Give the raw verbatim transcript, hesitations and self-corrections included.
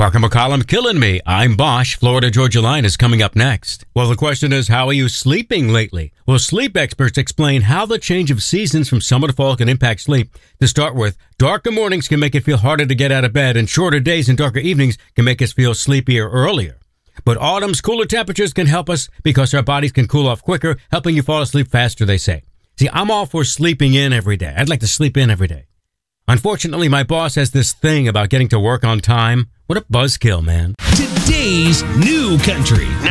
Parker McCollum killing me. I'm Bosch. Florida Georgia Line is coming up next. Well, the question is, how are you sleeping lately? Well, sleep experts explain how the change of seasons from summer to fall can impact sleep. To start with, darker mornings can make it feel harder to get out of bed, and shorter days and darker evenings can make us feel sleepier earlier. But autumn's cooler temperatures can help us because our bodies can cool off quicker, helping you fall asleep faster, they say. See, I'm all for sleeping in every day. I'd like to sleep in every day. Unfortunately, my boss has this thing about getting to work on time. What a buzzkill, man. Today's New Country